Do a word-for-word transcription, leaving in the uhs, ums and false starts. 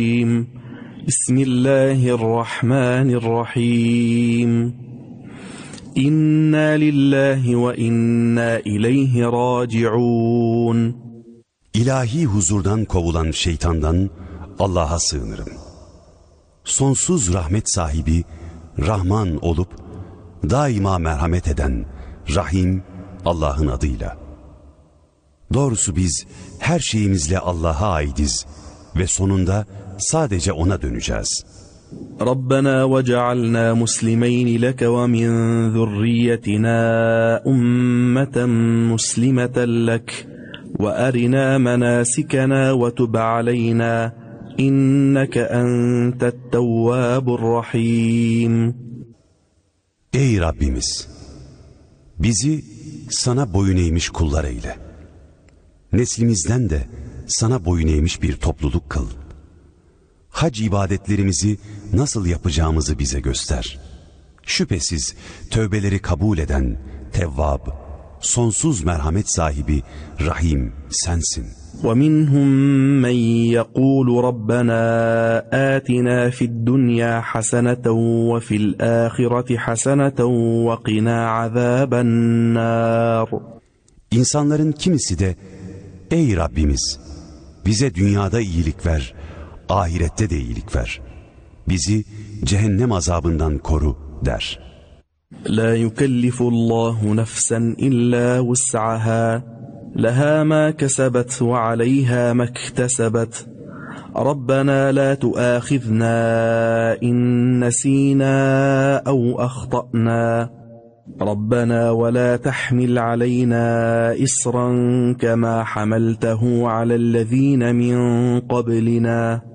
Bismillahirrahmanirrahim. İnna lillahi ve inna ileyhi raciun. İlahi huzurdan kovulan şeytandan Allah'a sığınırım. Sonsuz rahmet sahibi, Rahman olup daima merhamet eden Rahim Allah'ın adıyla. Doğrusu biz her şeyimizle Allah'a aitiz ve sonunda sadece O'na döneceğiz. Rabbena ve cealna muslimeyn leke ve min zurriyetina ummeten muslimeten lek ve arina menasikena ve tub aleyna inneke entet tevvabur rahim. Ey Rabbimiz! Bizi sana boyun eğmiş kullar eyle. Neslimizden de sana boyun eğmiş bir topluluk kıl. Hac ibadetlerimizi nasıl yapacağımızı bize göster. Şüphesiz tövbeleri kabul eden Tevvab, sonsuz merhamet sahibi Rahim sensin. وَمِنْهُمْ مَنْ يَقُولُ رَبَّنَا آتِنَا فِي الدُّنْيَا حَسَنَةً وَفِي الْآخِرَةِ حَسَنَةً وَقِنَا عَذَابَ النَّارِ. İnsanların kimisi de, ey Rabbimiz, bize dünyada iyilik ver, ahirette de iyilik ver. Bizi cehennem azabından koru der. لَا يُكَلِّفُ اللّٰهُ نَفْسًا إِلَّا وُسْعَهَا لَهَا مَا كَسَبَتْ وَعَلَيْهَا مَا اكْتَسَبَتْ رَبَّنَا لَا تُؤَاخِذْنَا إِن نَّسِينَا أَوْ أَخْطَأْنَا رَبَّنَا وَلَا تَحْمِلْ عَلَيْنَا إِصْرًا كَمَا حَمَلْتَهُ عَلَى الَّذِينَ مِن قَبْلِنَا